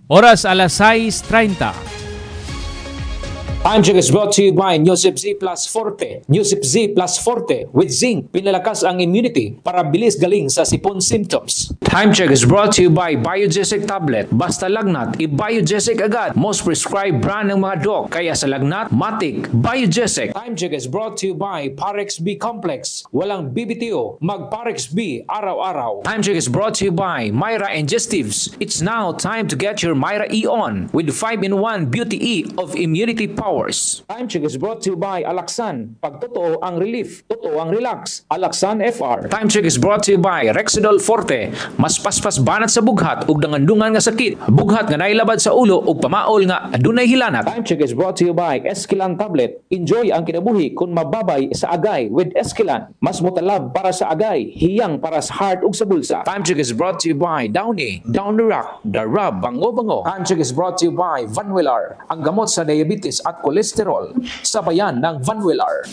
Oras alas 6:30. Time check is brought to you by Newsip Z Plus Forte. Newsip Z Plus Forte with zinc, pinalakas ang immunity para bilis galing sa sipon symptoms. Time check is brought to you by Biogesic Tablet. Basta lagnat, i-Biogesic agad. Most prescribed brand ng mga doc. Kaya sa lagnat, matik, Biogesic. Time check is brought to you by Parex B Complex. Walang BBTO, mag Parex B araw-araw. Time check is brought to you by Myra Ingestives. It's now time to get your Myra E on with 5-in-1 Beauty E of immunity power. Time check is brought to you by Alaxan. Pag totoo ang relief, totoo ang relax. Alaxan FR. Time check is brought to you by Rexidol Forte. Mas paspas banat sa bughat ug dangandungan nga sakit. Bughat nga nailabad sa ulo ug pamaol nga adunay hilanat. Time check is brought to you by Esquilan Tablet. Enjoy ang kinabuhi kung mababay sa agay with Esquilan. Mas mutalab para sa agay, hiyang para sa heart ug sa bulsa. Time check is brought to you by Downy, Down the Rock, The Rub, Bango-Bango. Time check is brought to you by Vanwillar, ang gamot sa diabetes at kolesterol, sabayan ng Vanwillar.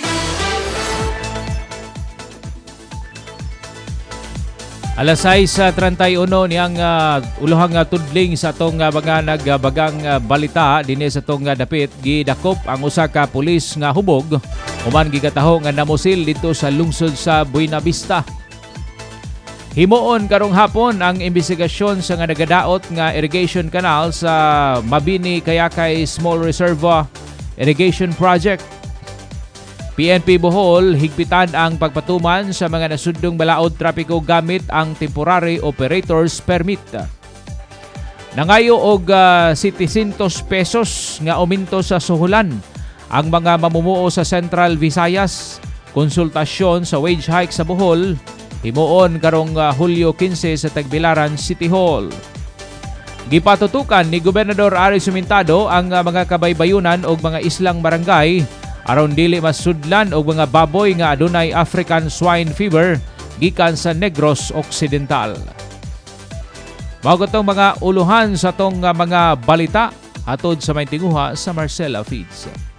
Alas 6:31 niyang ulohang tudling sa atong mga nagbagang balita dinhi sa atong dapit. Gidakop ang usa ka pulis nga hubog human gikataho nga namusil dito sa lungsod sa Buena Vista. Himuon karong hapon ang investigasyon sa nga nagadaot nga irrigation canal sa Mabini Kayakay Small Reservoir Irrigation Project. PNP Bohol higpitan ang pagpatuman sa mga nasudong balaod trapiko gamit ang Temporary Operators Permit. Nangayo og 700 pesos nga uminto sa suhulan ang mga mamumuo sa Central Visayas. Konsultasyon sa wage hike sa Bohol himuon karong Hulyo 15 sa Tagbilaran City Hall. Gipatutukan ni Gobernador Ari Sumintado ang mga kabaybayunan o mga islang barangay aron dili masudlan og mga baboy nga adunay African swine fever gikan sa Negros Occidental. Mao katong mga uluhan sa tong mga balita hatod sa may tinguha sa Marcela Feeds.